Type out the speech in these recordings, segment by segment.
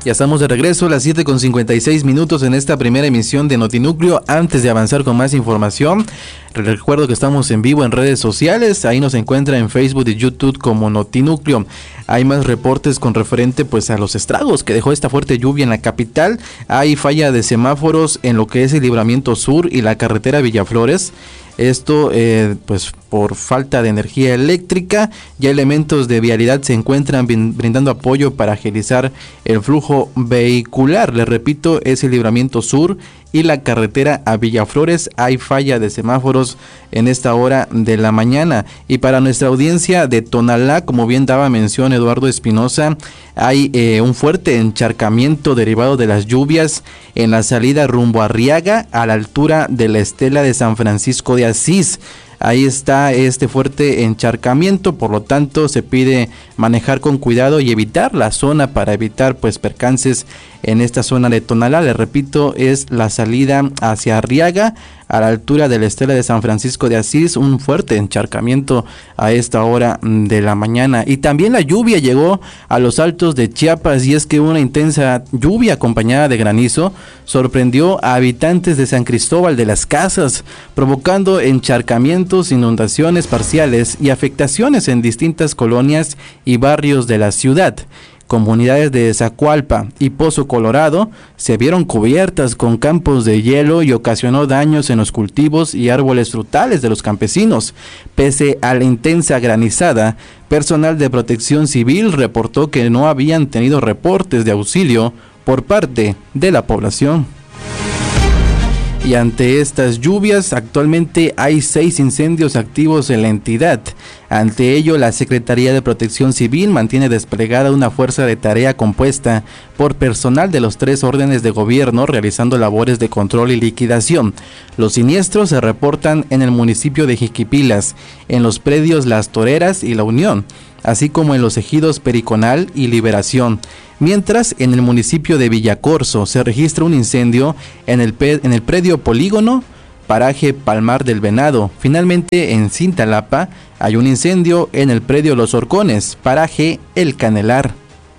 Ya estamos de regreso a las 7:56 en esta primera emisión de Notinúcleo. Antes de avanzar con más información, recuerdo que estamos en vivo en redes sociales. Ahí nos encuentra en Facebook y YouTube como Notinúcleo. Hay más reportes con referente pues a los estragos que dejó esta fuerte lluvia en la capital. Hay falla de semáforos en lo que es el Libramiento Sur y la carretera Villaflores. Esto pues por falta de energía eléctrica. Ya elementos de vialidad se encuentran brindando apoyo para agilizar el flujo vehicular. Les repito, es el Libramiento Sur y la carretera a Villaflores. Hay falla de semáforos en esta hora de la mañana. Y para nuestra audiencia de Tonalá, como bien daba mención Eduardo Espinosa, hay un fuerte encharcamiento derivado de las lluvias en la salida rumbo a Arriaga, a la altura de la estela de San Francisco de Asís. Ahí está este fuerte encharcamiento, por lo tanto se pide manejar con cuidado y evitar la zona para evitar pues percances en esta zona de Tonalá. Les repito, es la salida hacia Arriaga, a la altura de la estela de San Francisco de Asís. Un fuerte encharcamiento a esta hora de la mañana. Y también la lluvia llegó a los altos de Chiapas, y es que una intensa lluvia acompañada de granizo sorprendió a habitantes de San Cristóbal de las Casas, provocando encharcamientos, inundaciones parciales y afectaciones en distintas colonias y barrios de la ciudad. Comunidades de Zacualpa y Pozo Colorado se vieron cubiertas con campos de hielo y ocasionó daños en los cultivos y árboles frutales de los campesinos. Pese a la intensa granizada, personal de Protección Civil reportó que no habían tenido reportes de auxilio por parte de la población. Y ante estas lluvias, actualmente hay 6 incendios activos en la entidad. Ante ello, la Secretaría de Protección Civil mantiene desplegada una fuerza de tarea compuesta por personal de los 3 órdenes de gobierno realizando labores de control y liquidación. Los siniestros se reportan en el municipio de Jiquipilas, en los predios Las Toreras y La Unión, así como en los ejidos Periconal y Liberación. Mientras, en el municipio de Villacorso se registra un incendio en el predio Polígono, paraje Palmar del Venado. Finalmente, en Cintalapa hay un incendio en el predio Los Horcones, paraje El Canelar.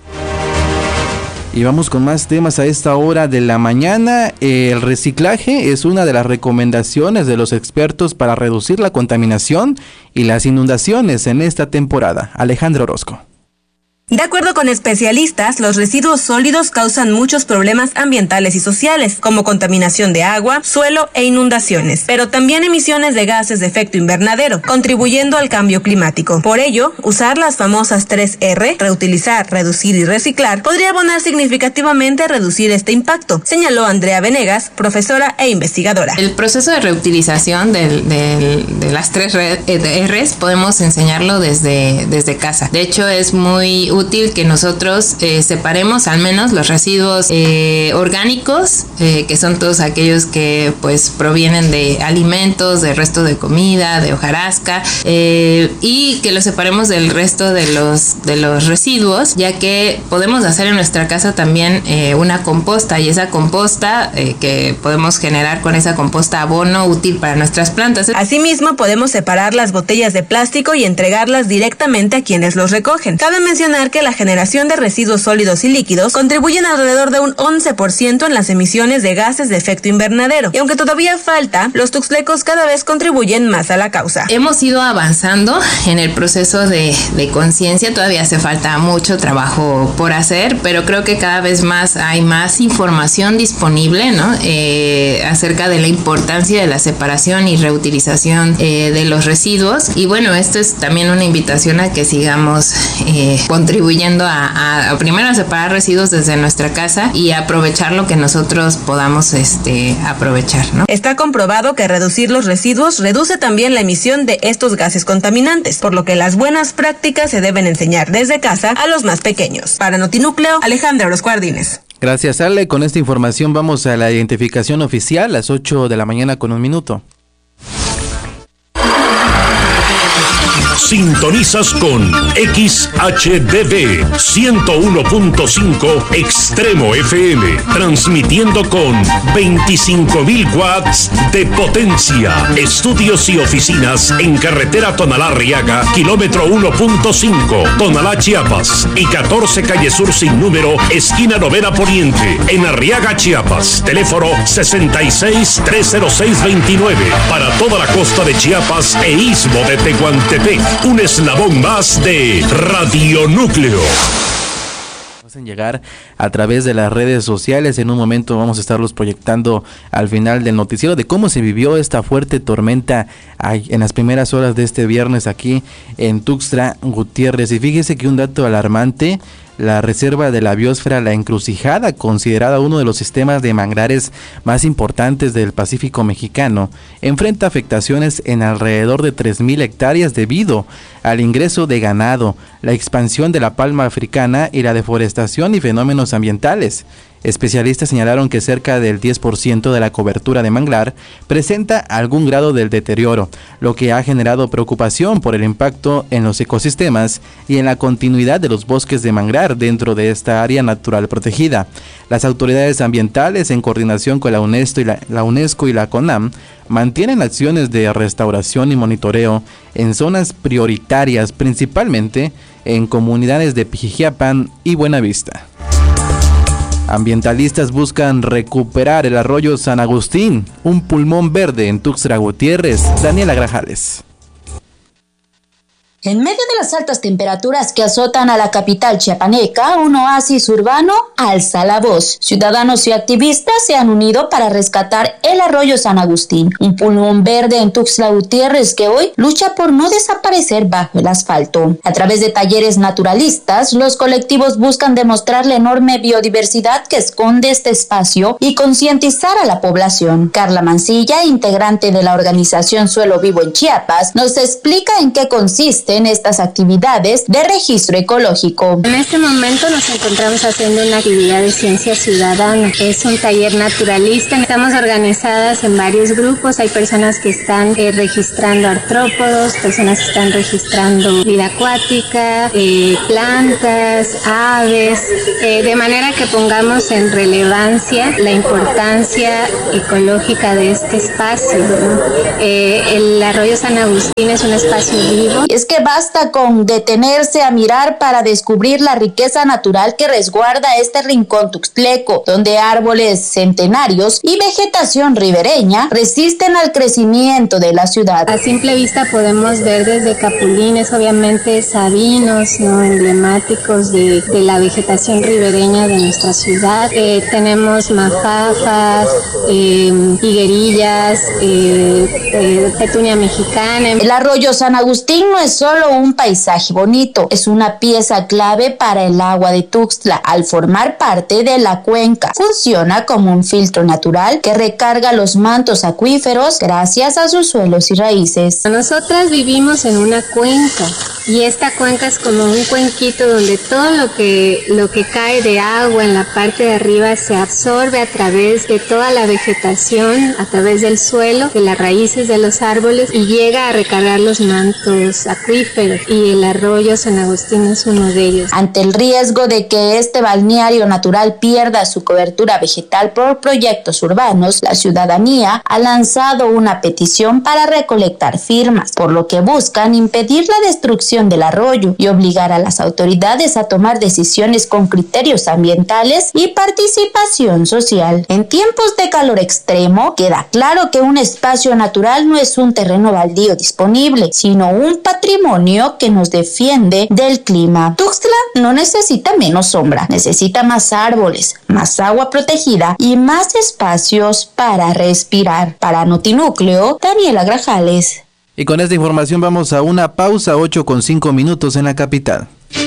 Y vamos con más temas a esta hora de la mañana. El reciclaje es una de las recomendaciones de los expertos para reducir la contaminación y las inundaciones en esta temporada. Alejandro Orozco. De acuerdo con especialistas, los residuos sólidos causan muchos problemas ambientales y sociales, como contaminación de agua, suelo e inundaciones, pero también emisiones de gases de efecto invernadero, contribuyendo al cambio climático. Por ello, usar las famosas 3R, reutilizar, reducir y reciclar, podría abonar significativamente a reducir este impacto, señaló Andrea Venegas, profesora e investigadora. El proceso de reutilización de las 3Rs podemos enseñarlo desde casa. De hecho, es muy útil que nosotros separemos al menos los residuos orgánicos, que son todos aquellos que pues provienen de alimentos, de restos de comida, de hojarasca, y que los separemos del resto de los residuos, ya que podemos hacer en nuestra casa también una composta, y esa composta que podemos generar con esa composta abono útil para nuestras plantas. Asimismo, podemos separar las botellas de plástico y entregarlas directamente a quienes los recogen. Cabe mencionar que la generación de residuos sólidos y líquidos contribuyen alrededor de un 11% en las emisiones de gases de efecto invernadero, y aunque todavía falta, los tuxtlecos cada vez contribuyen más a la causa. Hemos ido avanzando en el proceso de conciencia, todavía hace falta mucho trabajo por hacer, pero creo que cada vez más hay más información disponible, ¿no? Acerca de la importancia de la separación y reutilización de los residuos. Y bueno, esto es también una invitación a que sigamos contribuyendo a primero a separar residuos desde nuestra casa y a aprovechar lo que nosotros podamos aprovechar, ¿no? Está comprobado que reducir los residuos reduce también la emisión de estos gases contaminantes, por lo que las buenas prácticas se deben enseñar desde casa a los más pequeños. Para Notinúcleo, Alejandra Orozco Ardínez. Gracias, Ale. Con esta información vamos a la identificación oficial, las 8 de la mañana con 1 minuto. Sintonizas con XHDB 101.5 Extremo FM, transmitiendo con 25.000 watts de potencia. Estudios y oficinas en carretera Tonalá-Arriaga, kilómetro 1.5, Tonalá, Chiapas, y 14 calle Sur sin número, esquina Novena Poniente, en Arriaga, Chiapas. Teléfono 66-306-29 para toda la costa de Chiapas e istmo de Tehuantepec. Un eslabón más de Radio Núcleo. Hacen llegar a través de las redes sociales. En un momento vamos a estarlos proyectando al final del noticiero de cómo se vivió esta fuerte tormenta en las primeras horas de este viernes aquí en Tuxtla Gutiérrez. Y fíjese que un dato alarmante: la reserva de la biosfera La Encrucijada, considerada uno de los sistemas de manglares más importantes del Pacífico mexicano, enfrenta afectaciones en alrededor de 3,000 hectáreas debido al ingreso de ganado, la expansión de la palma africana y la deforestación y fenómenos ambientales. Especialistas señalaron que cerca del 10% de la cobertura de manglar presenta algún grado de deterioro, lo que ha generado preocupación por el impacto en los ecosistemas y en la continuidad de los bosques de manglar dentro de esta área natural protegida. Las autoridades ambientales, en coordinación con la UNESCO y la CONAM, mantienen acciones de restauración y monitoreo en zonas prioritarias, principalmente en comunidades de Pijijiapan y Buenavista. Ambientalistas buscan recuperar el arroyo San Agustín, un pulmón verde en Tuxtla Gutiérrez. Daniela Grajales. En medio de las altas temperaturas que azotan a la capital chiapaneca, un oasis urbano alza la voz. Ciudadanos y activistas se han unido para rescatar el arroyo San Agustín, un pulmón verde en Tuxtla Gutiérrez que hoy lucha por no desaparecer bajo el asfalto. A través de talleres naturalistas, los colectivos buscan demostrar la enorme biodiversidad que esconde este espacio y concientizar a la población. Carla Mancilla, integrante de la organización Suelo Vivo en Chiapas, nos explica en qué consiste en estas actividades de registro ecológico. En este momento nos encontramos haciendo una actividad de ciencia ciudadana. Es un taller naturalista. Estamos organizadas en varios grupos. Hay personas que están registrando artrópodos, personas que están registrando vida acuática, plantas, aves, de manera que pongamos en relevancia la importancia ecológica de este espacio. El arroyo San Agustín es un espacio vivo. Es que basta con detenerse a mirar para descubrir la riqueza natural que resguarda este rincón tuxtleco, donde árboles centenarios y vegetación ribereña resisten al crecimiento de la ciudad. A simple vista podemos ver desde capulines, obviamente sabinos, ¿no?, emblemáticos de la vegetación ribereña de nuestra ciudad. Tenemos mafafas, higuerillas, petunia mexicana. El arroyo San Agustín no es solo un paisaje bonito, es una pieza clave para el agua de Tuxtla. Al formar parte de la cuenca, funciona como un filtro natural que recarga los mantos acuíferos gracias a sus suelos y raíces. Nosotras vivimos en una cuenca y esta cuenca es como un cuenquito donde todo lo que cae de agua en la parte de arriba se absorbe a través de toda la vegetación, a través del suelo, de las raíces de los árboles, y llega a recargar los mantos acuíferos, y el arroyo San Agustín es uno de ellos. Ante el riesgo de que este balneario natural pierda su cobertura vegetal por proyectos urbanos, la ciudadanía ha lanzado una petición para recolectar firmas, por lo que buscan impedir la destrucción del arroyo y obligar a las autoridades a tomar decisiones con criterios ambientales y participación social. En tiempos de calor extremo, queda claro que un espacio natural no es un terreno baldío disponible, sino un patrimonio que nos defiende del clima. Tuxtla no necesita menos sombra, necesita más árboles, más agua protegida y más espacios para respirar. Para Notinúcleo, Daniela Grajales. Y con esta información vamos a una pausa, 8:05 en la capital.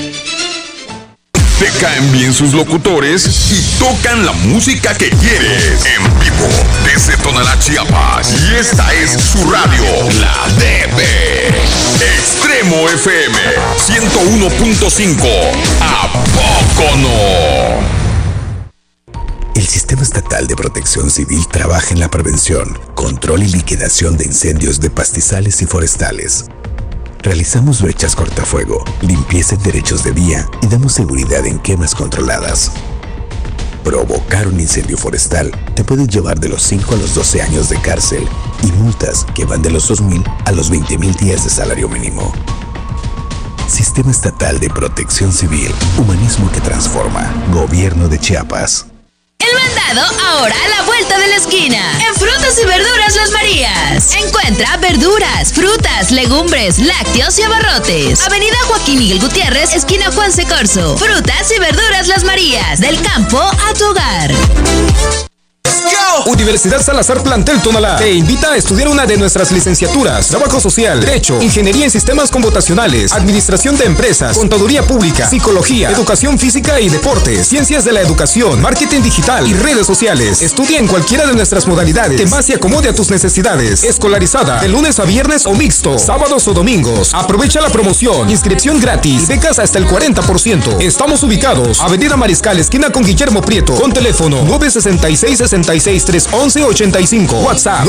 Te caen bien sus locutores y tocan la música que quieres. En vivo desde Tonalá, Chiapas. Y esta es su radio, la DB. Extremo FM 101.5. ¿A poco no? El Sistema Estatal de Protección Civil trabaja en la prevención, control y liquidación de incendios de pastizales y forestales. Realizamos brechas cortafuego, limpieza en derechos de vía y damos seguridad en quemas controladas. Provocar un incendio forestal te puede llevar de los 5 a los 12 años de cárcel y multas que van de los 2,000 a los 20,000 días de salario mínimo. Sistema Estatal de Protección Civil, humanismo que transforma. Gobierno de Chiapas. El mandado ahora a la vuelta de la esquina. En Frutas y Verduras Las Marías. Encuentra verduras, frutas, legumbres, lácteos y abarrotes. Avenida Joaquín Miguel Gutiérrez, esquina Juan C. Corzo. Frutas y Verduras Las Marías. Del campo a tu hogar. Universidad Salazar Plantel Tonalá te invita a estudiar una de nuestras licenciaturas: Trabajo Social, Derecho, Ingeniería en Sistemas Computacionales, Administración de Empresas, Contaduría Pública, Psicología, Educación Física y Deportes, Ciencias de la Educación, Marketing Digital y Redes Sociales. Estudia en cualquiera de nuestras modalidades que más se acomode a tus necesidades. Escolarizada de lunes a viernes o mixto, sábados o domingos. Aprovecha la promoción, inscripción gratis, becas hasta el 40%. Estamos ubicados Avenida Mariscal, esquina con Guillermo Prieto, con teléfono 966-66-311-85, WhatsApp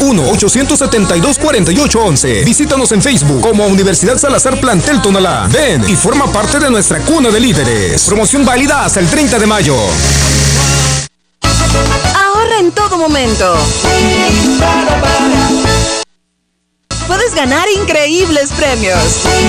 961-872-4811. Visítanos en Facebook como Universidad Salazar Plantel Tonalá. Ven y forma parte de nuestra cuna de líderes. Promoción válida hasta el 30 de mayo. Ahorra en todo momento. Puedes ganar increíbles premios.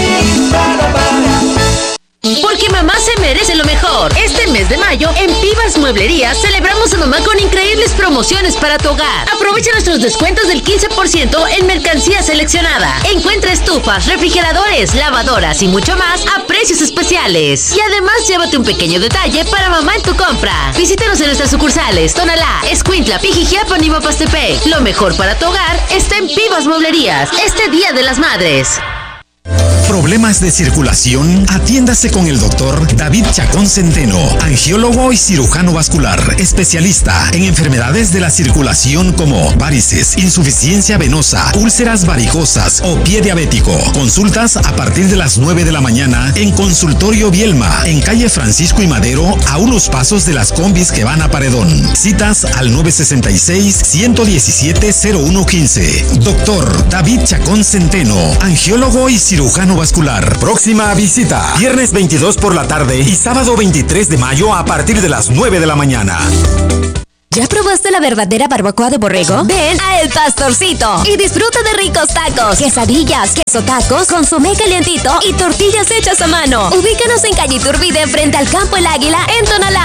Porque mamá se merece lo mejor. Este mes de mayo, en Pibas Mueblería, celebramos a mamá con increíbles promociones para tu hogar. Aprovecha nuestros descuentos del 15% en mercancía seleccionada. Encuentra estufas, refrigeradores, lavadoras y mucho más a precios especiales. Y además, llévate un pequeño detalle para mamá en tu compra. Visítanos en nuestras sucursales Tonalá, Escuintla, Pijijiapan y Mapastepec. Lo mejor para tu hogar está en Pibas Mueblerías, este Día de las Madres. ¿Problemas de circulación? Atiéndase con el doctor David Chacón Centeno, angiólogo y cirujano vascular, especialista en enfermedades de la circulación como varices, insuficiencia venosa, úlceras varicosas o pie diabético. Consultas a partir de las 9 de la mañana en Consultorio Bielma, en calle Francisco y Madero, a unos pasos de las combis que van a Paredón. Citas al 966-117-0115. Doctor David Chacón Centeno, angiólogo y cirujano vascular. Próxima visita: viernes 22 por la tarde y sábado 23 de mayo a partir de las 9 de la mañana. ¿Ya probaste la verdadera barbacoa de borrego? Ven a El Pastorcito y disfruta de ricos tacos, quesadillas, queso tacos, consomé calientito y tortillas hechas a mano. Ubícanos en calle Iturbide frente al Campo El Águila en Tonalá.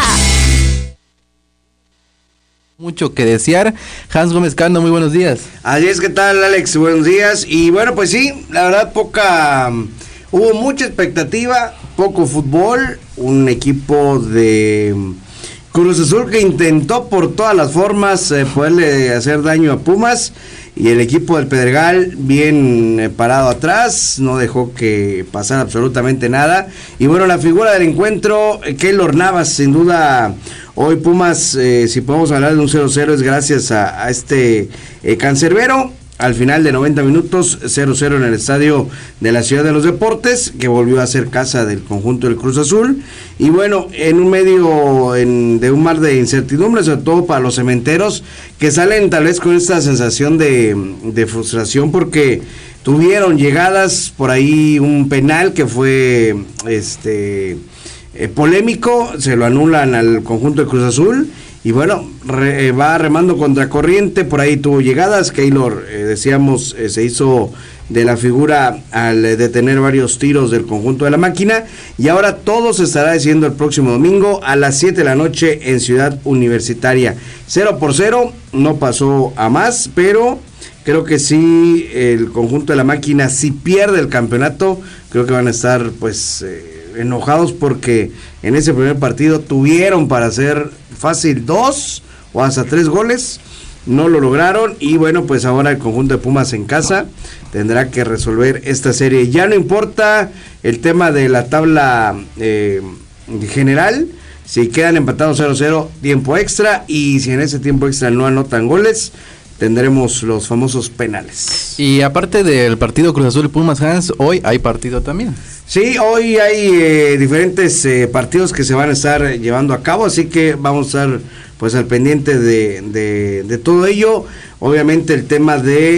Mucho que desear. Hans Gómez Cando, muy buenos días. Así es, ¿qué tal, Alex? Buenos días. Y bueno, pues sí, la verdad hubo mucha expectativa, poco fútbol, un equipo de Cruz Azul que intentó por todas las formas poderle hacer daño a Pumas, y el equipo del Pedregal bien parado atrás, no dejó que pasara absolutamente nada. Y bueno, la figura del encuentro, Keylor Navas, sin duda. Hoy Pumas, si podemos hablar de un 0-0, es gracias a este cancerbero. Al final de 90 minutos, 0-0 en el estadio de la Ciudad de los Deportes, que volvió a ser casa del conjunto del Cruz Azul. Y bueno, en un medio de un mar de incertidumbre, sobre todo para los cementeros, que salen tal vez con esta sensación de frustración, porque tuvieron llegadas por ahí, un penal que fue polémico, se lo anulan al conjunto de Cruz Azul, y bueno, va remando contra corriente. Por ahí tuvo llegadas. Keylor, decíamos, se hizo de la figura al detener varios tiros del conjunto de la máquina, y ahora todo se estará diciendo el próximo domingo a las 7 de la noche en Ciudad Universitaria. 0-0, no pasó a más, pero creo que sí, el conjunto de la máquina, si pierde el campeonato, creo que van a estar pues enojados, porque en ese primer partido tuvieron para hacer fácil 2 o hasta 3 goles, no lo lograron. Y bueno, pues ahora el conjunto de Pumas en casa tendrá que resolver esta serie. Ya no importa el tema de la tabla general, si quedan empatados 0-0, tiempo extra, y si en ese tiempo extra no anotan goles, tendremos los famosos penales. Y aparte del partido Cruz Azul y Pumas, Hans, hoy hay partido también. Sí, hoy hay diferentes partidos que se van a estar llevando a cabo, así que vamos a estar pues al pendiente de todo ello. Obviamente el tema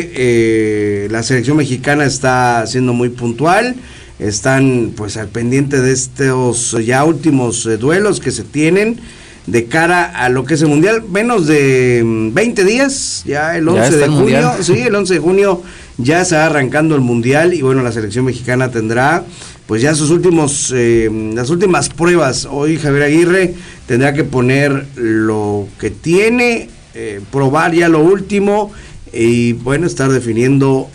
de la selección mexicana está siendo muy puntual, están pues al pendiente de estos ya últimos duelos que se tienen de cara a lo que es el Mundial. Menos de 20 días, ya el 11 de junio, sí, el 11 de junio ya se va arrancando el Mundial, y bueno, la selección mexicana tendrá pues ya sus últimos, las últimas pruebas. Hoy Javier Aguirre tendrá que poner lo que tiene, probar ya lo último, y bueno, estar definiendo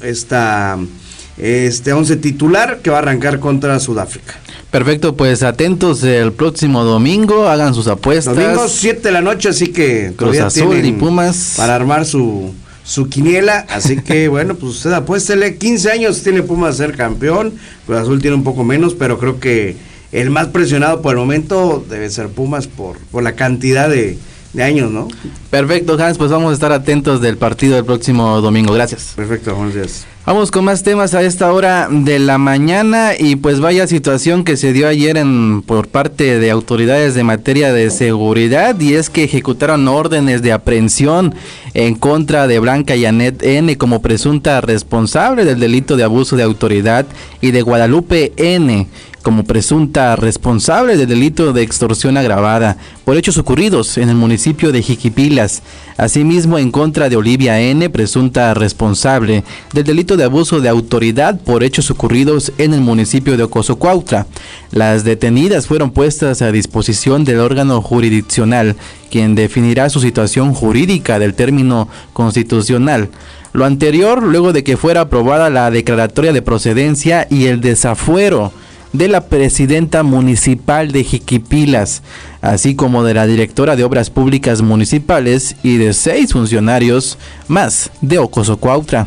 este 11 titular que va a arrancar contra Sudáfrica. Perfecto, pues atentos el próximo domingo, hagan sus apuestas. Domingo 7 de la noche, así que Cruz Azul y Pumas para armar su quiniela, así que bueno, pues usted apuéstele. 15 años tiene Pumas a ser campeón, Cruz Azul tiene un poco menos, pero creo que el más presionado por el momento debe ser Pumas por la cantidad de años, ¿no? Perfecto, Hans, pues vamos a estar atentos del partido del próximo domingo. Gracias. Perfecto, buenos días. Vamos con más temas a esta hora de la mañana, y pues vaya situación que se dio ayer por parte de autoridades de materia de seguridad, y es que ejecutaron órdenes de aprehensión en contra de Blanca Janet N. como presunta responsable del delito de abuso de autoridad, y de Guadalupe N. como presunta responsable del delito de extorsión agravada por hechos ocurridos en el municipio de Jiquipilas. Asimismo, en contra de Olivia N., presunta responsable del delito de abuso de autoridad por hechos ocurridos en el municipio de Ocoso Cuautla. Las detenidas fueron puestas a disposición del órgano jurisdiccional, quien definirá su situación jurídica del término constitucional. Lo anterior, luego de que fuera aprobada la declaratoria de procedencia y el desafuero de la presidenta municipal de Jiquipilas, así como de la directora de Obras Públicas Municipales y de 6 funcionarios más de Ocoso Cuautla.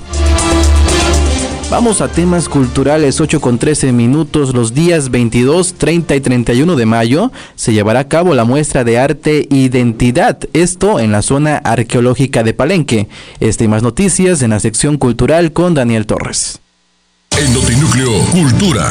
Vamos a temas culturales, 8:13. Los días 22, 30 y 31 de mayo se llevará a cabo la muestra de arte Identidad, esto en la zona arqueológica de Palenque. Y más noticias en la sección cultural con Daniel Torres. En Notinúcleo Cultura.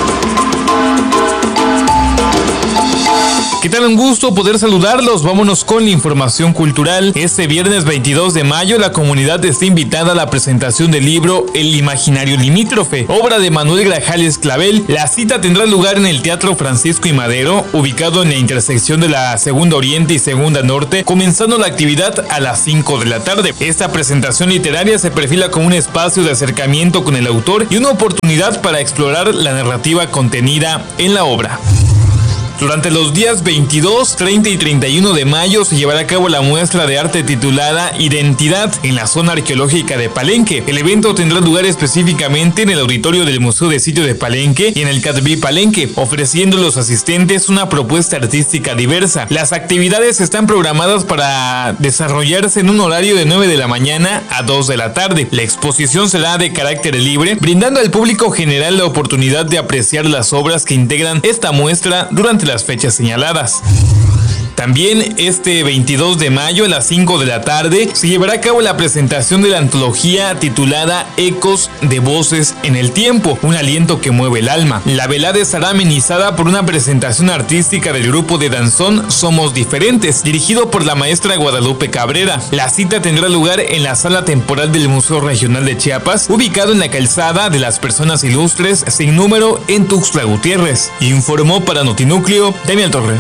¿Qué tal? Un gusto poder saludarlos. Vámonos con la información cultural. Este viernes 22 de mayo la comunidad está invitada a la presentación del libro El Imaginario Limítrofe, obra de Manuel Grajales Clavel. La cita tendrá lugar en el Teatro Francisco I. Madero, ubicado en la intersección de la Segunda Oriente y Segunda Norte, comenzando la actividad a las 5 de la tarde. Esta presentación literaria se perfila como un espacio de acercamiento con el autor y una oportunidad para explorar la narrativa contenida en la obra. Durante los días 22, 30 y 31 de mayo se llevará a cabo la muestra de arte titulada Identidad en la zona arqueológica de Palenque. El evento tendrá lugar específicamente en el auditorio del Museo de Sitio de Palenque y en el CATBI Palenque, ofreciendo a los asistentes una propuesta artística diversa. Las actividades están programadas para desarrollarse en un horario de 9 de la mañana a 2 de la tarde. La exposición será de carácter libre, brindando al público general la oportunidad de apreciar las obras que integran esta muestra durante las fechas señaladas. También este 22 de mayo a las 5 de la tarde se llevará a cabo la presentación de la antología titulada Ecos de Voces en el Tiempo, un aliento que mueve el alma. La velada estará amenizada por una presentación artística del grupo de danzón Somos Diferentes, dirigido por la maestra Guadalupe Cabrera. La cita tendrá lugar en la sala temporal del Museo Regional de Chiapas, ubicado en la calzada de las Personas Ilustres sin número en Tuxtla Gutiérrez. Informó para Notinúcleo Daniel Torres.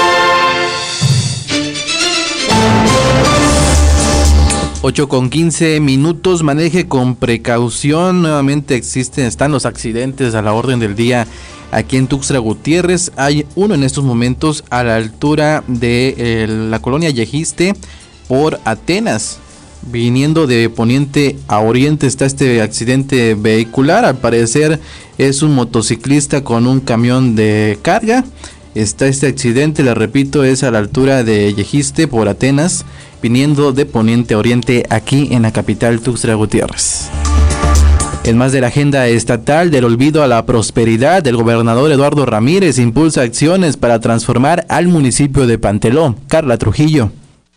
8:15. Maneje con precaución. Nuevamente están los accidentes a la orden del día aquí en Tuxtla Gutiérrez. Hay uno en estos momentos a la altura de la colonia Yejiste por Atenas. Viniendo de poniente a oriente está este accidente vehicular. Al parecer es un motociclista con un camión de carga. Está este accidente, le repito, es a la altura de Yejiste por Atenas, viniendo de poniente a oriente aquí en la capital Tuxtla Gutiérrez. En más de la agenda estatal del olvido a la prosperidad, el gobernador Eduardo Ramírez impulsa acciones para transformar al municipio de Panteló. Carla Trujillo.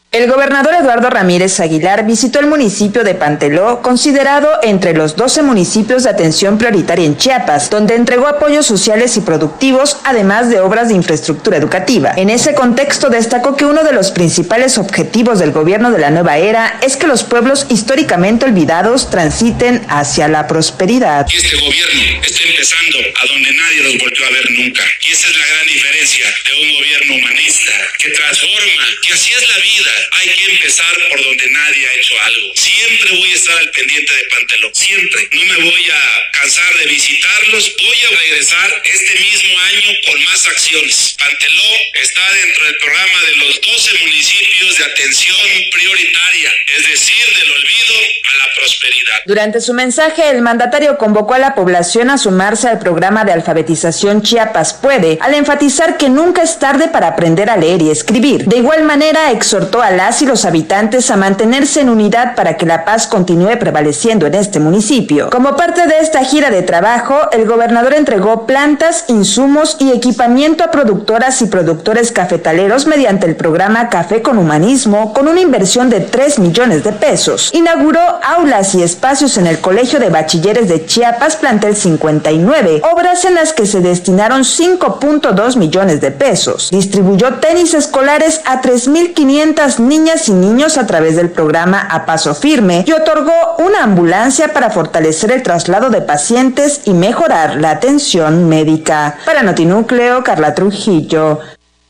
El gobernador Eduardo Ramírez Aguilar visitó el municipio de Panteló, considerado entre los 12 municipios de atención prioritaria en Chiapas, donde entregó apoyos sociales y productivos, además de obras de infraestructura educativa. En ese contexto destacó que uno de los principales objetivos del gobierno de la nueva era es que los pueblos históricamente olvidados transiten hacia la prosperidad. Este gobierno está empezando a donde nadie los volvió a ver nunca. Y esa es la gran diferencia de un gobierno humanista, que transforma, que así es la vida. Hay que empezar por donde nadie ha hecho algo. Siempre voy a estar al pendiente de Panteló, siempre. No me voy a cansar de visitarlos. Voy a regresar este mismo año con más acciones. Panteló está dentro del programa de los 12 municipios de atención prioritaria, es decir, del olvido a la prosperidad. Durante su mensaje, el mandatario convocó a la población a sumarse al programa de alfabetización Chiapas Puede, al enfatizar que nunca es tarde para aprender a leer y escribir. De igual manera, exhortó a las y los habitantes a mantenerse en unidad para que la paz continúe prevaleciendo en este municipio. Como parte de esta gira de trabajo, el gobernador entregó plantas, insumos y equipamiento a productoras y productores cafetaleros mediante el programa Café con Humanismo, con una inversión de 3 millones de pesos. Inauguró aulas y espacios en el Colegio de Bachilleres de Chiapas, plantel 59, obras en las que se destinaron 5.2 millones de pesos. Distribuyó tenis escolares a 3.500 niñas y niños a través del programa A Paso Firme y otorgó una ambulancia para fortalecer el traslado de pacientes y mejorar la atención médica. Para Notinúcleo, Carla Trujillo.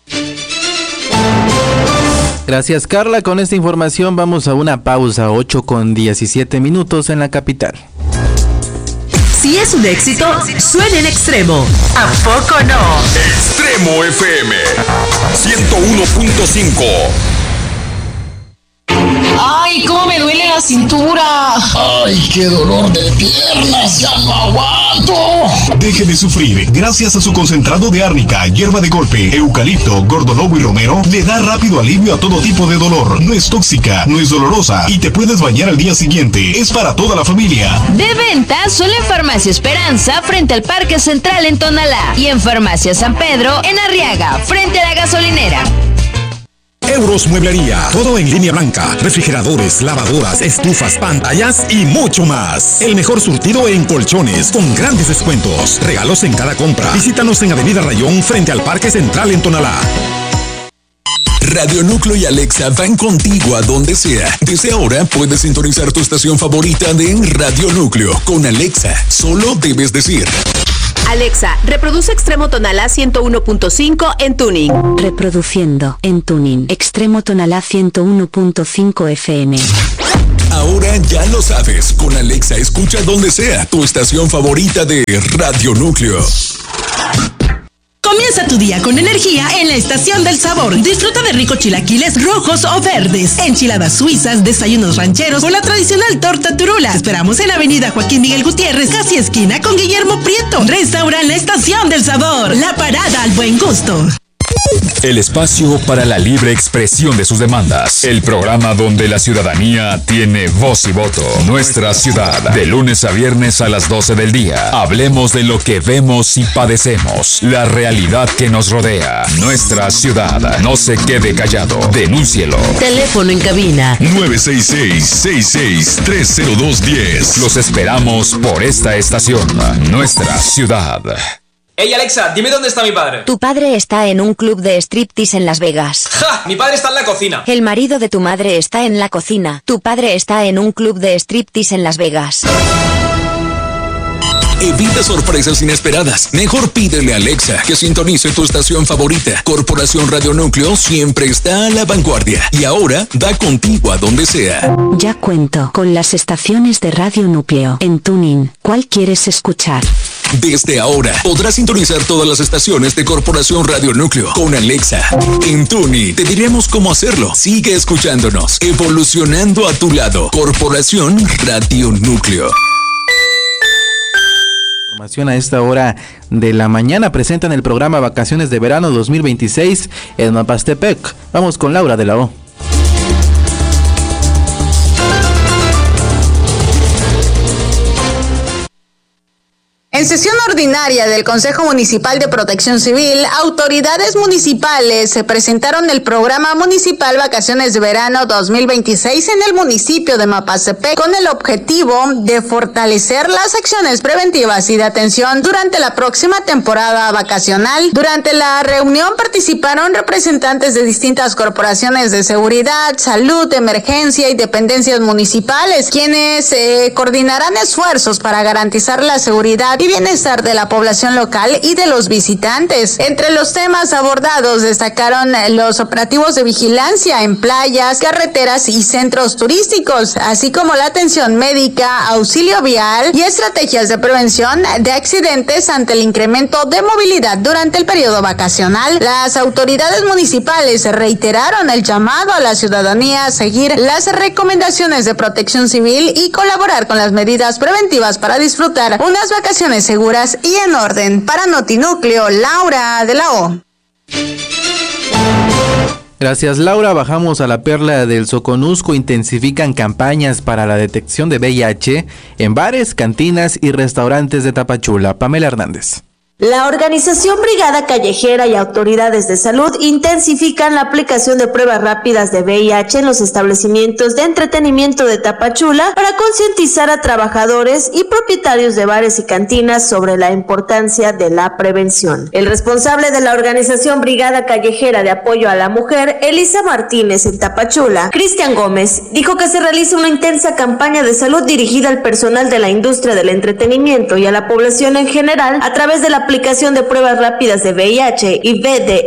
Gracias, Carla. Con esta información vamos a una pausa, 8:17 en la capital. Si es un éxito, suena en Extremo. ¿A poco no? Extremo FM 101.5. ¡Ay, cómo me duele la cintura! ¡Ay, qué dolor de piernas! ¡Ya no aguanto! Deje de sufrir. Gracias a su concentrado de árnica, hierba de golpe, eucalipto, gordolobo y romero, le da rápido alivio a todo tipo de dolor. No es tóxica, no es dolorosa y te puedes bañar al día siguiente. Es para toda la familia. De venta solo en Farmacia Esperanza, frente al Parque Central en Tonalá. Y en Farmacia San Pedro, en Arriaga, frente a la gasolinera. Euros Mueblería, todo en línea blanca, refrigeradores, lavadoras, estufas, pantallas y mucho más. El mejor surtido en colchones, con grandes descuentos, regalos en cada compra. Visítanos en Avenida Rayón, frente al Parque Central en Tonalá. Radio Núcleo y Alexa van contigo a donde sea. Desde ahora puedes sintonizar tu estación favorita de Radio Núcleo. Con Alexa, solo debes decir: Alexa, reproduce Extremo Tonalá 101.5 en tuning. Reproduciendo en tuning. Extremo Tonalá 101.5 FM. Ahora ya lo sabes. Con Alexa escucha donde sea tu estación favorita de Radio Núcleo. Comienza tu día con energía en la Estación del Sabor. Disfruta de ricos chilaquiles rojos o verdes, enchiladas suizas, desayunos rancheros o la tradicional torta turula. Esperamos en Avenida Joaquín Miguel Gutiérrez, casi esquina con Guillermo Prieto. Restaurante La Estación del Sabor, la parada al buen gusto. El espacio para la libre expresión de sus demandas. El programa donde la ciudadanía tiene voz y voto. Nuestra ciudad, de lunes a viernes a las 12 del día. Hablemos de lo que vemos y padecemos. La realidad que nos rodea. Nuestra ciudad. No se quede callado. Denúncielo. Teléfono en cabina 966-66-30210. Los esperamos por esta estación. Nuestra ciudad. Hey Alexa, dime dónde está mi padre. Tu padre está en un club de striptease en Las Vegas. ¡Ja! Mi padre está en la cocina. El marido de tu madre está en la cocina. Tu padre está en un club de striptease en Las Vegas. Evita sorpresas inesperadas. Mejor pídele a Alexa que sintonice tu estación favorita. Corporación Radio Núcleo siempre está a la vanguardia. Y ahora da contigo a donde sea. Ya cuento con las estaciones de Radio Núcleo en tuning. ¿Cuál quieres escuchar? Desde ahora podrás sintonizar todas las estaciones de Corporación Radio Núcleo con Alexa. En Tuni te diremos cómo hacerlo. Sigue escuchándonos, evolucionando a tu lado. Corporación Radio Núcleo. Información a esta hora de la mañana. Presentan el programa Vacaciones de Verano 2026 en Mapastepec. Vamos con Laura de la O. En sesión ordinaria del Consejo Municipal de Protección Civil, autoridades municipales se presentaron el programa municipal Vacaciones de Verano 2026 en el municipio de Mapastepec con el objetivo de fortalecer las acciones preventivas y de atención durante la próxima temporada vacacional. Durante la reunión participaron representantes de distintas corporaciones de seguridad, salud, emergencia y dependencias municipales, quienes coordinarán esfuerzos para garantizar la seguridad y bienestar de la población local y de los visitantes. Entre los temas abordados destacaron los operativos de vigilancia en playas, carreteras y centros turísticos, así como la atención médica, auxilio vial y estrategias de prevención de accidentes ante el incremento de movilidad durante el periodo vacacional. Las autoridades municipales reiteraron el llamado a la ciudadanía a seguir las recomendaciones de Protección Civil y colaborar con las medidas preventivas para disfrutar unas vacaciones seguras y en orden. Para Notinúcleo, Laura de la O. Gracias, Laura. Bajamos a la Perla del Soconusco. Intensifican campañas para la detección de VIH en bares, cantinas y restaurantes de Tapachula. Pamela Hernández. La organización Brigada Callejera y autoridades de salud intensifican la aplicación de pruebas rápidas de VIH en los establecimientos de entretenimiento de Tapachula para concientizar a trabajadores y propietarios de bares y cantinas sobre la importancia de la prevención. El responsable de la organización Brigada Callejera de Apoyo a la Mujer, Elisa Martínez en Tapachula, Cristian Gómez, dijo que se realiza una intensa campaña de salud dirigida al personal de la industria del entretenimiento y a la población en general a través de la aplicación de pruebas rápidas de VIH y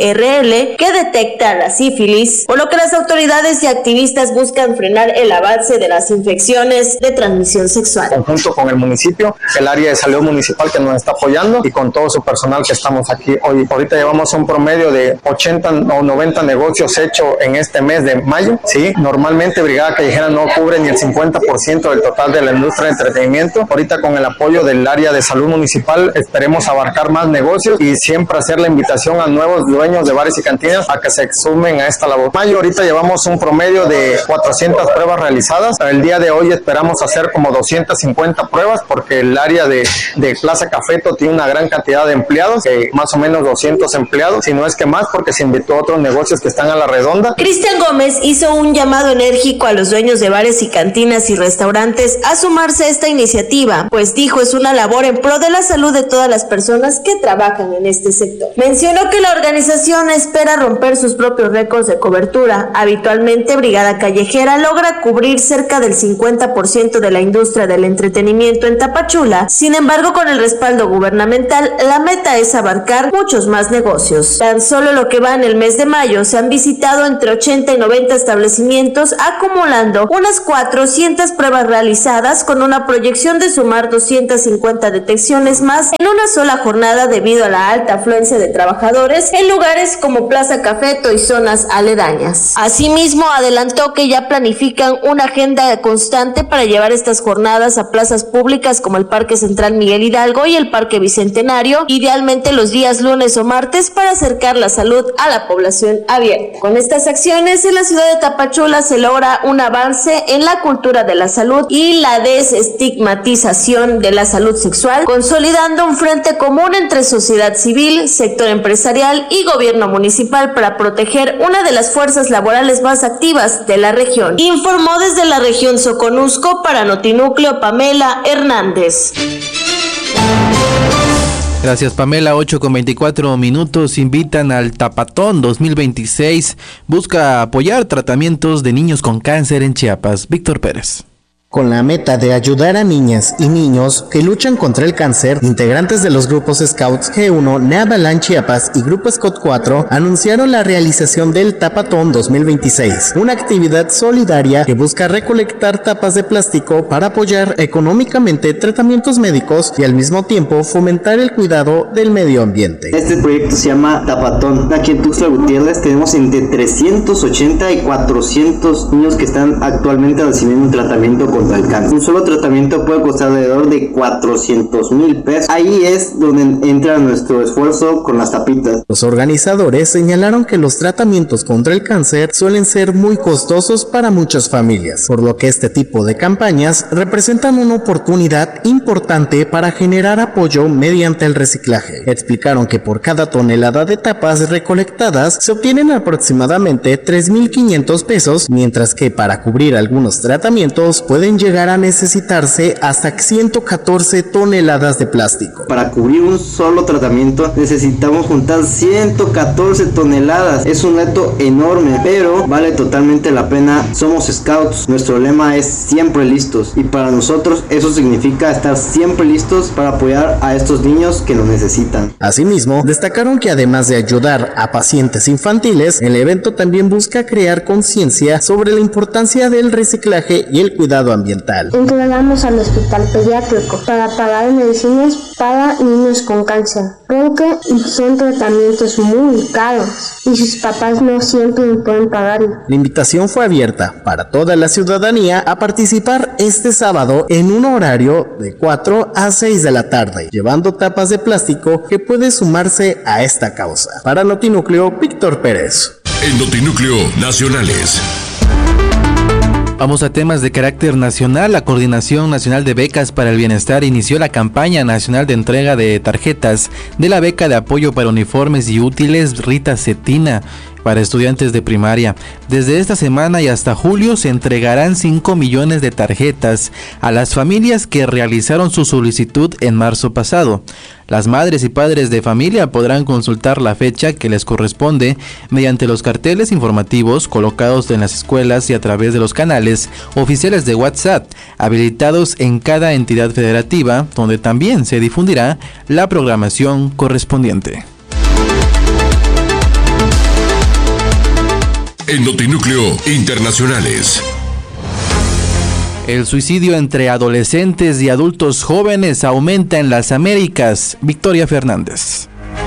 VDRL que detecta la sífilis, por lo que las autoridades y activistas buscan frenar el avance de las infecciones de transmisión sexual. Conjunto con el municipio, el área de salud municipal que nos está apoyando y con todo su personal que estamos aquí hoy. Ahorita llevamos un promedio de 80 o 90 negocios hechos en este mes de mayo. Sí, normalmente Brigada Callejera no cubre ni el 50% del total de la industria de entretenimiento. Ahorita con el apoyo del área de salud municipal esperemos abarcar más negocios y siempre hacer la invitación a nuevos dueños de bares y cantinas a que se sumen a esta labor. Mayo ahorita llevamos un promedio de 400 pruebas realizadas. El día de hoy esperamos hacer como 250 pruebas porque el área de Plaza Cafeto tiene una gran cantidad de empleados, más o menos 200 empleados, si no es que más porque se invitó a otros negocios que están a la redonda. Cristian Gómez hizo un llamado enérgico a los dueños de bares y cantinas y restaurantes a sumarse a esta iniciativa, pues dijo es una labor en pro de la salud de todas las personas que trabajan en este sector. Mencionó que la organización espera romper sus propios récords de cobertura. Habitualmente, Brigada Callejera logra cubrir cerca del 50% de la industria del entretenimiento en Tapachula. Sin embargo, con el respaldo gubernamental, la meta es abarcar muchos más negocios. Tan solo lo que va en el mes de mayo, se han visitado entre 80 y 90 establecimientos, acumulando unas 400 pruebas realizadas con una proyección de sumar 250 detecciones más en una sola jornada debido a la alta afluencia de trabajadores en lugares como Plaza Cafeto y zonas aledañas. Asimismo, adelantó que ya planifican una agenda constante para llevar estas jornadas a plazas públicas como el Parque Central Miguel Hidalgo y el Parque Bicentenario, idealmente los días lunes o martes para acercar la salud a la población abierta. Con estas acciones en la ciudad de Tapachula se logra un avance en la cultura de la salud y la desestigmatización de la salud sexual, consolidando un frente común entre sociedad civil, sector empresarial y gobierno municipal para proteger una de las fuerzas laborales más activas de la región. Informó desde la región Soconusco para Notinúcleo Pamela Hernández. Gracias, Pamela. 8:24. Invitan al Tapatón 2026. Busca apoyar tratamientos de niños con cáncer en Chiapas. Víctor Pérez. Con la meta de ayudar a niñas y niños que luchan contra el cáncer, integrantes de los grupos Scouts G1, Neabalán Chiapas y Grupo Scout 4 anunciaron la realización del Tapatón 2026, una actividad solidaria que busca recolectar tapas de plástico para apoyar económicamente tratamientos médicos y al mismo tiempo fomentar el cuidado del medio ambiente. Este proyecto se llama Tapatón. Aquí en Tuxtla Gutiérrez tenemos entre 380 y 400 niños que están actualmente recibiendo un tratamiento con contra el cáncer. Un solo tratamiento puede costar alrededor de 400,000 pesos. Ahí es donde entra nuestro esfuerzo con las tapitas. Los organizadores señalaron que los tratamientos contra el cáncer suelen ser muy costosos para muchas familias, por lo que este tipo de campañas representan una oportunidad importante para generar apoyo mediante el reciclaje. Explicaron que por cada tonelada de tapas recolectadas se obtienen aproximadamente 3,500 pesos, mientras que para cubrir algunos tratamientos pueden llegar a necesitarse hasta 114 toneladas de plástico. Para cubrir un solo tratamiento necesitamos juntar 114 toneladas. Es un reto enorme, pero vale totalmente la pena. Somos scouts, nuestro lema es siempre listos, y para nosotros eso significa estar siempre listos para apoyar a estos niños que lo necesitan. Asimismo, destacaron que además de ayudar a pacientes infantiles, el evento también busca crear conciencia sobre la importancia del reciclaje y el cuidado ambiental. Entregamos al hospital pediátrico para pagar medicinas para niños con cáncer, porque son tratamientos muy caros y sus papás no siempre pueden pagarlo. La invitación fue abierta para toda la ciudadanía a participar este sábado en un horario de 4 a 6 de la tarde, llevando tapas de plástico que puede sumarse a esta causa. Para Notinúcleo, Víctor Pérez. En Notinúcleo Nacionales. Vamos a temas de carácter nacional. La Coordinación Nacional de Becas para el Bienestar inició la campaña nacional de entrega de tarjetas de la beca de apoyo para uniformes y útiles Rita Cetina para estudiantes de primaria. Desde esta semana y hasta julio se entregarán 5 millones de tarjetas a las familias que realizaron su solicitud en marzo pasado. Las madres y padres de familia podrán consultar la fecha que les corresponde mediante los carteles informativos colocados en las escuelas y a través de los canales oficiales de WhatsApp habilitados en cada entidad federativa, donde también se difundirá la programación correspondiente. En Notinúcleo Internacionales. El suicidio entre adolescentes y adultos jóvenes aumenta en las Américas. Victoria Fernández.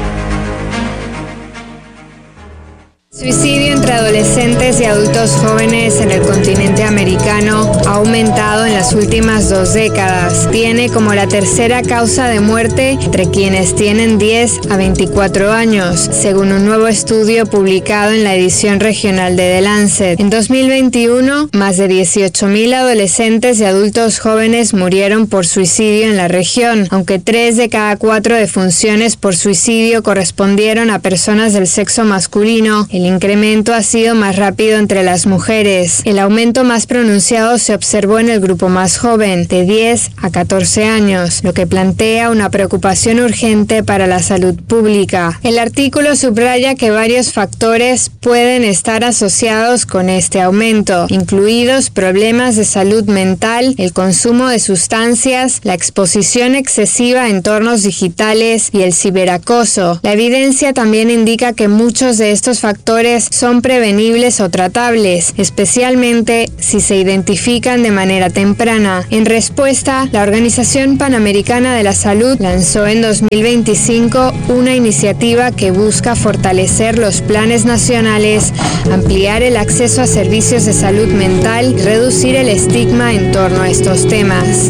Suicidio entre adolescentes y adultos jóvenes en el continente americano ha aumentado en las últimas 2 décadas. Tiene como la tercera causa de muerte entre quienes tienen 10 a 24 años, según un nuevo estudio publicado en la edición regional de The Lancet. En 2021, más de 18,000 adolescentes y adultos jóvenes murieron por suicidio en la región, aunque 3 de cada 4 defunciones por suicidio correspondieron a personas del sexo masculino. El incremento ha sido más rápido entre las mujeres. El aumento más pronunciado se observó en el grupo más joven, de 10 a 14 años, lo que plantea una preocupación urgente para la salud pública. El artículo subraya que varios factores pueden estar asociados con este aumento, incluidos problemas de salud mental, el consumo de sustancias, la exposición excesiva a entornos digitales y el ciberacoso. La evidencia también indica que muchos de estos factores son prevenibles o tratables, especialmente si se identifican de manera temprana. En respuesta, la Organización Panamericana de la Salud lanzó en 2025 una iniciativa que busca fortalecer los planes nacionales, ampliar el acceso a servicios de salud mental y reducir el estigma en torno a estos temas.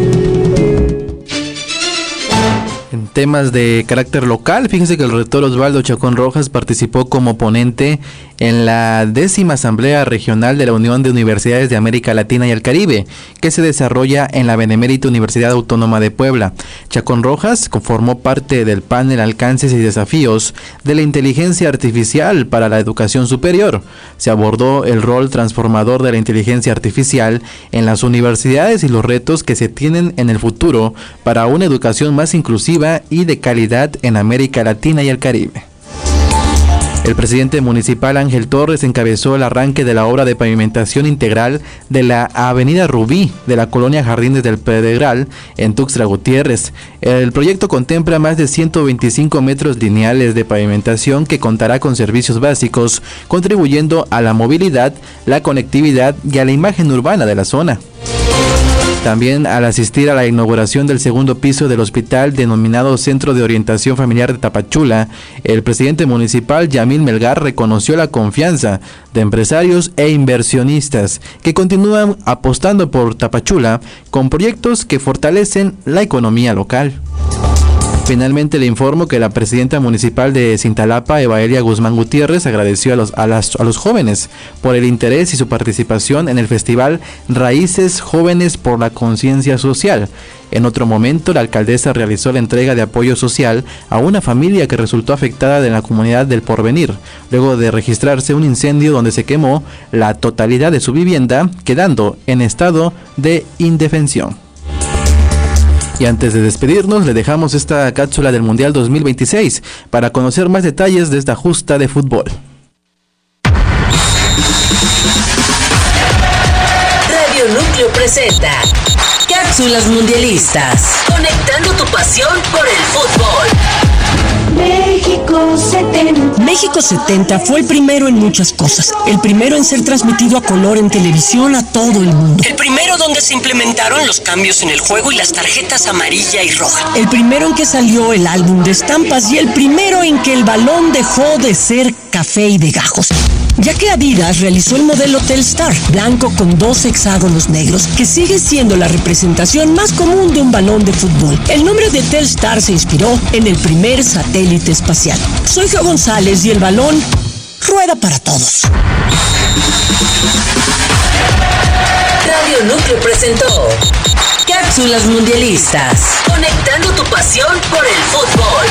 En temas de carácter local, fíjense que el rector Osvaldo Chacón Rojas participó como ponente en la 10ª Asamblea Regional de la Unión de Universidades de América Latina y el Caribe, que se desarrolla en la Benemérita Universidad Autónoma de Puebla. Chacón Rojas formó parte del panel Alcances y Desafíos de la Inteligencia Artificial para la Educación Superior. Se abordó el rol transformador de la inteligencia artificial en las universidades y los retos que se tienen en el futuro para una educación más inclusiva y de calidad en América Latina y el Caribe. El presidente municipal Ángel Torres encabezó el arranque de la obra de pavimentación integral de la avenida Rubí de la colonia Jardines del Pedregal en Tuxtla Gutiérrez. El proyecto contempla más de 125 metros lineales de pavimentación que contará con servicios básicos, contribuyendo a la movilidad, la conectividad y a la imagen urbana de la zona. También al asistir a la inauguración del segundo piso del hospital denominado Centro de Orientación Familiar de Tapachula, el presidente municipal Yamil Melgar reconoció la confianza de empresarios e inversionistas que continúan apostando por Tapachula con proyectos que fortalecen la economía local. Finalmente le informo que la presidenta municipal de Cintalapa, Evaelia Guzmán Gutiérrez, agradeció a los jóvenes por el interés y su participación en el festival Raíces Jóvenes por la Conciencia Social. En otro momento, la alcaldesa realizó la entrega de apoyo social a una familia que resultó afectada de la comunidad del Porvenir, luego de registrarse un incendio donde se quemó la totalidad de su vivienda, quedando en estado de indefensión. Y antes de despedirnos, le dejamos esta cápsula del Mundial 2026 para conocer más detalles de esta justa de fútbol. Radio Núcleo presenta Cápsulas Mundialistas, conectando tu pasión por el fútbol. México 70. México 70 fue el primero en muchas cosas. El primero en ser transmitido a color en televisión a todo el mundo. El primero donde se implementaron los cambios en el juego y las tarjetas amarilla y roja. El primero en que salió el álbum de estampas y el primero en que el balón dejó de ser café y de gajos. Ya que Adidas realizó el modelo Telstar, blanco con 2 hexágonos negros, que sigue siendo la representación más común de un balón de fútbol. El nombre de Telstar se inspiró en el primer satélite espacial. Soy Jo González y el balón rueda para todos. Radio Núcleo presentó Cápsulas Mundialistas, conectando tu pasión por el fútbol.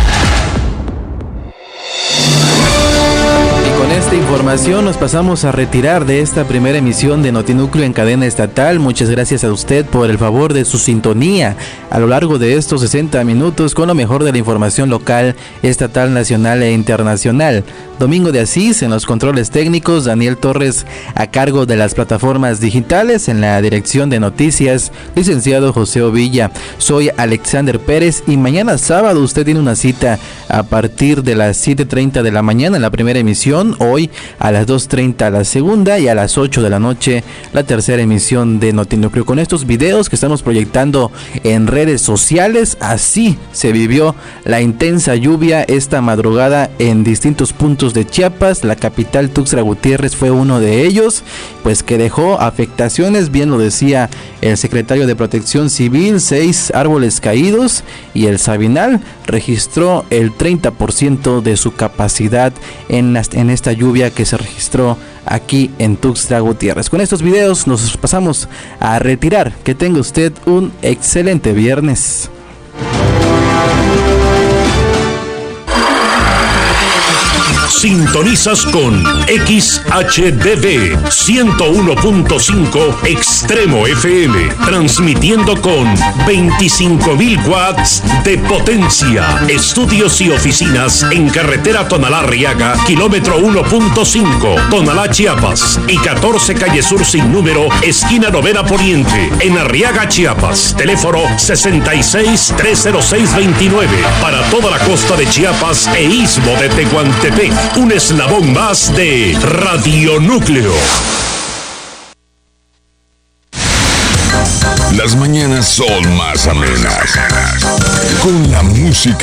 Con esta información nos pasamos a retirar de esta primera emisión de Notinúcleo en cadena estatal. Muchas gracias a usted por el favor de su sintonía a lo largo de estos 60 minutos con lo mejor de la información local, estatal, nacional e internacional. Domingo de Asís en los controles técnicos, Daniel Torres a cargo de las plataformas digitales, en la dirección de noticias, licenciado José Ovilla. Soy Alexander Pérez y mañana sábado usted tiene una cita a partir de las 7:30 de la mañana en la primera emisión, hoy a las 2:30 la segunda y a las 8 de la noche la tercera emisión de Notinúcleo. Con estos videos que estamos proyectando en redes sociales, así se vivió la intensa lluvia esta madrugada en distintos puntos de Chiapas. La capital Tuxtla Gutiérrez fue uno de ellos, pues que dejó afectaciones, bien lo decía el secretario de Protección Civil, 6 árboles caídos, y el Sabinal registró el 30% de su capacidad en esta lluvia que se registró aquí en Tuxtla Gutiérrez. Con estos videos nos pasamos a retirar. Que tenga usted un excelente viernes. Sintonizas con XHDD 101.5 Extremo FM, transmitiendo con 25.000 watts de potencia. Estudios y oficinas en carretera Tonalá-Arriaga, kilómetro 1.5, Tonalá, Chiapas, y 14 calle Sur sin número, esquina Novena Poniente, en Arriaga, Chiapas. Teléfono 66-306-29. Para toda la costa de Chiapas e istmo de Tehuantepec. Un eslabón más de Radio Núcleo. Las mañanas son más amenas con la música